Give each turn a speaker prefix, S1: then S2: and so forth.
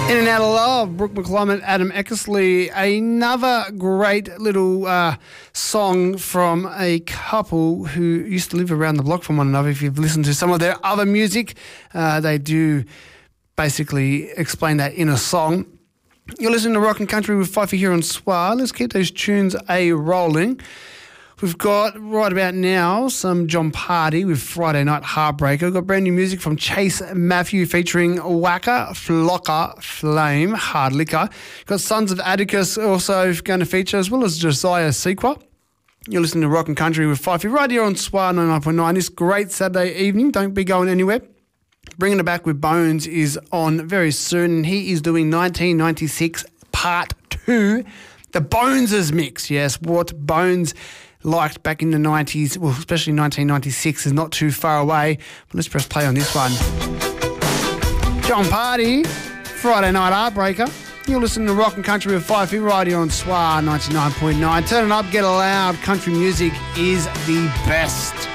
S1: In and Out of Love, Brooke McClymont, Adam Eckersley. Another great little song from a couple who used to live around the block from one another. If you've listened to some of their other music, they do basically explain that in a song. You're listening to Rock and Country with Fifey here on SWR. Let's keep those tunes rolling. We've got, right about now, some John Party with Friday Night Heartbreaker. We've got brand new music from Chase Matthew featuring Waka Flocka Flame, Hard Liquor. We've got Sons of Atticus also going to feature, as well as Josiah Sequa. You're listening to Rock and Country with Fifey right here on SWR 99.9 this great Saturday evening. Don't be going anywhere. Bringing it back with Bones is on very soon. He is doing 1996 Part 2, the Boneses mix. Yes, what Bones liked back in the 90s, well, especially 1996, is not too far away. But let's press play on this one. John Party, Friday Night Heartbreaker. You're listening to Rock and Country with Fifey right here on SWR 99.9. Turn it up, get it loud. Country music is the best.